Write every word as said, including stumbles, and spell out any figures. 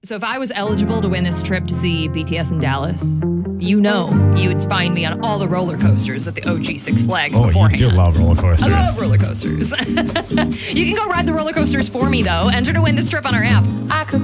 So if I was eligible to win this trip to see B T S in Dallas, you know you would find me on all the roller coasters at the O G Six Flags oh, beforehand. you do love roller coasters. I love roller coasters. You can go ride the roller coasters for me, though. Enter to win this trip on our app. I could